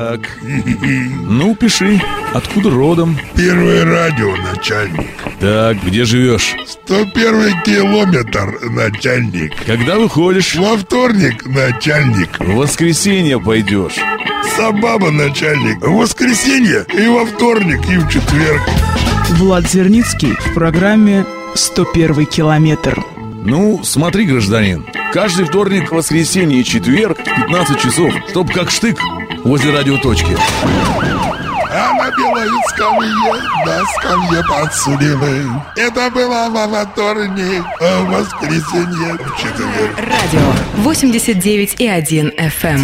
Так. Ну, пиши. Откуда родом? Первое радио, начальник. Так, где живешь? 101 километр, начальник. Когда выходишь? Во вторник, начальник. В воскресенье пойдешь. Сабаба, начальник. В воскресенье и во вторник, и в четверг. Влад Зерницкий в программе «101 километр». Ну, смотри, гражданин, каждый вторник, воскресенье и четверг в 15 часов, чтоб как штык возле радиоточки. А на белой скамье, на скамье подсудимых. Это было во вторник, а в воскресенье в четверг. Радио 89,1 FM.